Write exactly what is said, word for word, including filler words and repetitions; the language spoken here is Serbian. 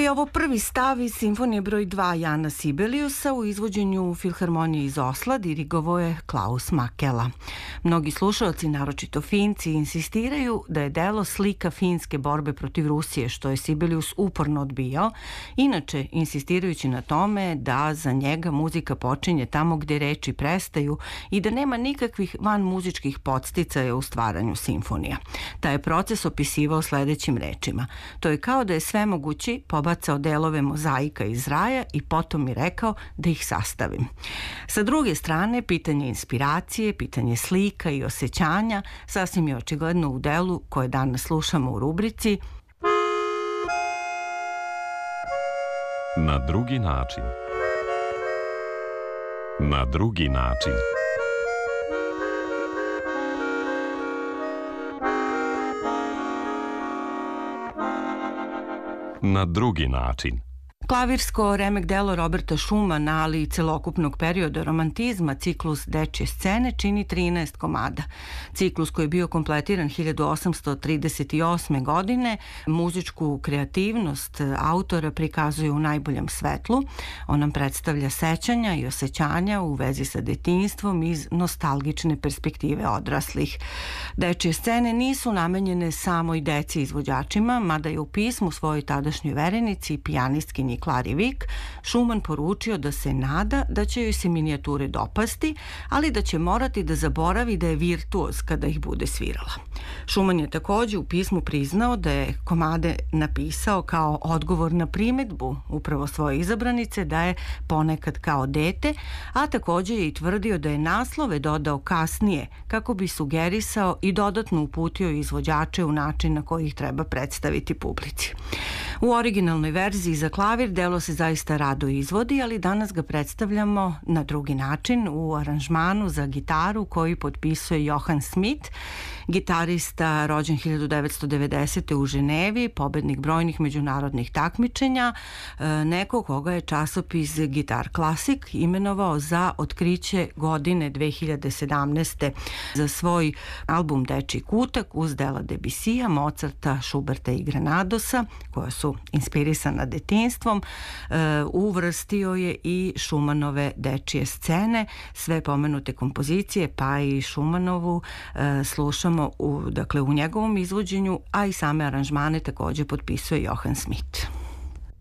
je ovo prvi stav iz simfonije broj dva Jana Sibeliusa u izvođenju Filharmonije iz Osla, dirigovao je Klaus Makela. Mnogi slušalci, naročito Finci, insistiraju da je delo slika finske borbe protiv Rusije, što je Sibelius uporno odbijao, inače insistirajući na tome da za njega muzika počinje tamo gde reči prestaju i da nema nikakvih van muzičkih podsticaja u stvaranju simfonija. Taj je proces opisivao sledećim rečima. To je kao da je svemogući pobacao delove mozaika iz raja i potom mi rekao da ih sastavim. Sa druge strane, pitanje inspiracije, pitanje slika i osjećanja sasvim je očigledno u delu koje danas slušamo u rubrici Na drugi način. Na drugi način. Na drugi način. Klavirsko remek delo Roberta Schumana, ali i celokupnog perioda romantizma, ciklus Dečje scene, čini trinaest komada. Ciklus koji je bio kompletiran hiljadu osamsto trideset osme. godine, muzičku kreativnost autora prikazuje u najboljem svetlu. On nam predstavlja sećanja i osjećanja u vezi sa detinjstvom iz nostalgične perspektive odraslih. Dečje scene nisu namenjene samo i deci izvođačima, mada je u pismu svojoj tadašnjoj verenici i pijanistkinji Klari Vik Schumann poručio da se nada da će joj se minijature dopasti, ali da će morati da zaboravi da je virtuoz kada ih bude svirala. Schumann je takođe u pismu priznao da je komade napisao kao odgovor na primetbu upravo svoje izabranice da je ponekad kao dete, a takođe je i tvrdio da je naslove dodao kasnije kako bi sugerisao i dodatno uputio izvođače u način na koji ih treba predstaviti publici. U originalnoj verziji za klavir delo se zaista rado izvodi, ali danas ga predstavljamo na drugi način u aranžmanu za gitaru koji potpisuje Johann Schmidt, gitarista rođen hiljadu devetsto devedesete. u Ženevi, pobednik brojnih međunarodnih takmičenja, neko koga je časopis Guitar Classic imenovao za otkriće godine dve hiljade sedamnaeste. za svoj album Dečji kutak uz dela Debussija, Mozarta, Schuberta i Granadosa, koja su inspirisana detinjstvom, uvrstio je i Schumannove Dečje scene. Sve pomenute kompozicije, pa i Schumannovu, slušamo U, dakle, u njegovom izvođenju, a i same aranžmane takođe potpisuje Johann Schmidt.